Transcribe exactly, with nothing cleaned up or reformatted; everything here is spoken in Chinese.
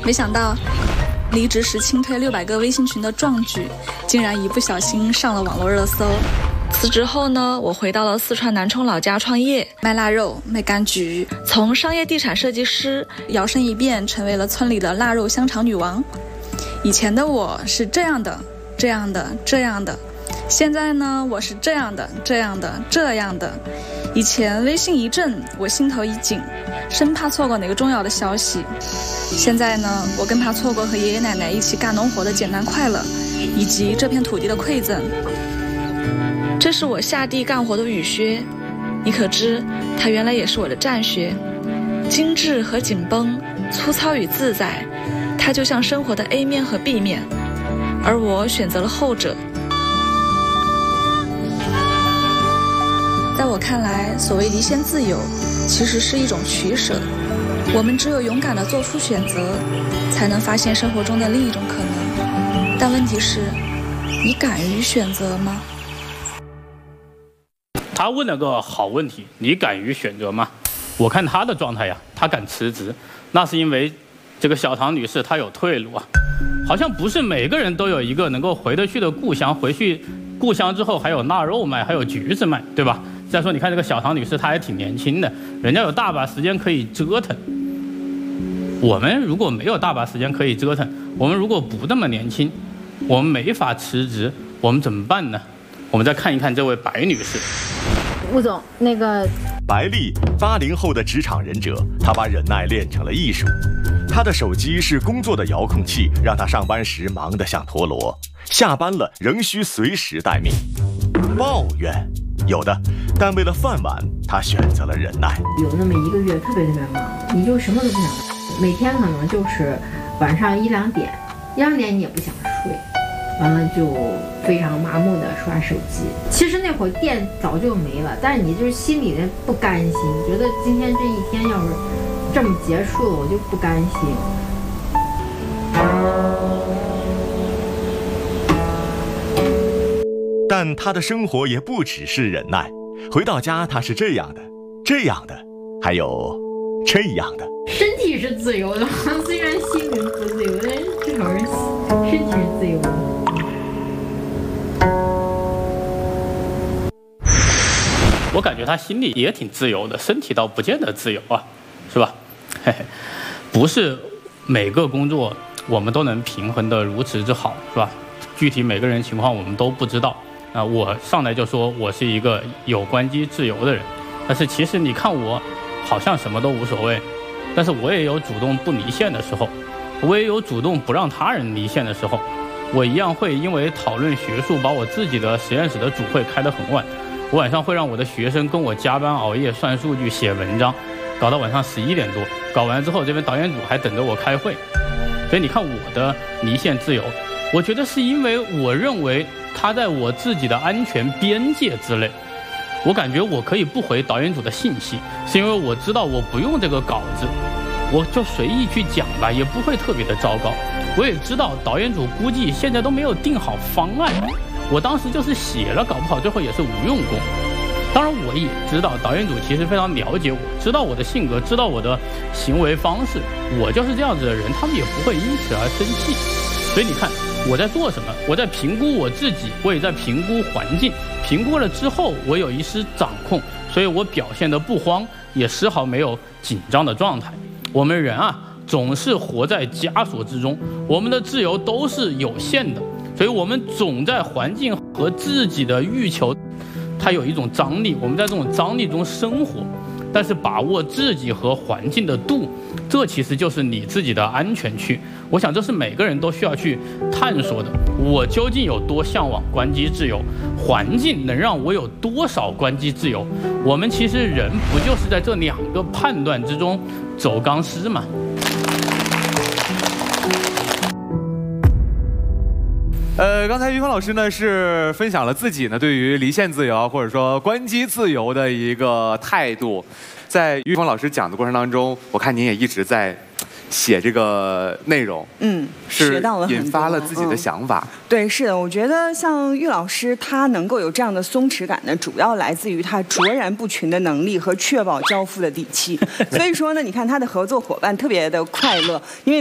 没想到离职时清退六百个微信群的壮举，竟然一不小心上了网络热搜。辞职后呢，我回到了四川南充老家创业，卖腊肉、卖柑橘，从商业地产设计师摇身一变成为了村里的腊肉香肠女王。以前的我是这样的、这样的、这样的，现在呢，我是这样的、这样的、这样的。以前微信一震，我心头一紧，生怕错过哪个重要的消息。现在呢，我更怕错过和爷爷奶奶一起干农活的简单快乐，以及这片土地的馈赠。这是我下地干活的雨靴，你可知它原来也是我的战靴。精致和紧绷，粗糙与自在，它就像生活的 A 面和 B 面，而我选择了后者。在我看来，所谓离线自由其实是一种取舍，我们只有勇敢地做出选择，才能发现生活中的另一种可能。但问题是，你敢于选择吗？ 他问了个好问题，你敢于选择吗？我看他的状态呀，他敢辞职，那是因为这个小唐女士她有退路啊。好像不是每个人都有一个能够回得去的故乡，回去故乡之后还有腊肉卖，还有橘子卖，对吧？再说你看这个小唐女士，她还挺年轻的，人家有大把时间可以折腾。我们如果没有大把时间可以折腾，我们如果不那么年轻，我们没法辞职，我们怎么办呢？我们再看一看这位白女士。 吴总，那个白丽，八零后的职场忍者，她把忍耐练成了艺术。她的手机是工作的遥控器，让她上班时忙得像陀螺，下班了仍需随时待命。抱怨有的，但为了饭碗，她选择了忍耐。 有那么一个月特别特别忙，你就什么都不想，每天可能就是晚上一两点，一两点你也不想睡。完了就非常麻木的刷手机。其实那会儿电早就没了，但是你就是心里面不甘心，觉得今天这一天要是这么结束了，我就不甘心。 但他的生活也不只是忍耐，回到家他是这样的、这样的，还有这样的。 身体是自由的，虽然心灵不自由，但是至少是身体是自由的。 我感觉他心里也挺自由的，身体倒不见得自由啊，是吧？嘿嘿，不是每个工作我们都能平衡得如此之好，是吧？具体每个人情况我们都不知道。啊，我上来就说我是一个有关机自由的人，但是其实你看我好像什么都无所谓，但是我也有主动不离线的时候，我也有主动不让他人离线的时候，我一样会因为讨论学术把我自己的实验室的主会开得很晚，我晚上会让我的学生跟我加班熬夜算数据写文章，搞到晚上十一点多，搞完之后这边导演组还等着我开会。所以你看我的离线自由，我觉得是因为我认为他在我自己的安全边界之内，我感觉我可以不回导演组的信息，是因为我知道我不用这个稿子，我就随意去讲吧，也不会特别的糟糕。我也知道导演组估计现在都没有定好方案，我当时就是写了，搞不好最后也是无用功。当然我也知道导演组其实非常了解我，知道我的性格，知道我的行为方式，我就是这样子的人，他们也不会因此而生气。所以你看我在做什么，我在评估我自己，我也在评估环境，评估了之后我有一丝掌控，所以我表现得不慌，也丝毫没有紧张的状态。我们人啊总是活在枷锁之中，我们的自由都是有限的，所以我们总在环境和自己的欲求它有一种张力，我们在这种张力中生活，但是把握自己和环境的度，这其实就是你自己的安全区。我想这是每个人都需要去探索的，我究竟有多向往关机自由，环境能让我有多少关机自由，我们其实人不就是在这两个判断之中走钢丝吗？ 呃，刚才于峰老师呢是分享了自己呢对于离线自由或者说关机自由的一个态度。在于峰老师讲的过程当中，我看您也一直在写这个内容， 嗯， 是学到了很多引发了自己的想法。 嗯、对，是的，我觉得像郁老师他能够有这样的松弛感呢，主要来自于他卓然不群的能力和确保交付的底气。所以说呢，你看他的合作伙伴特别的快乐，因为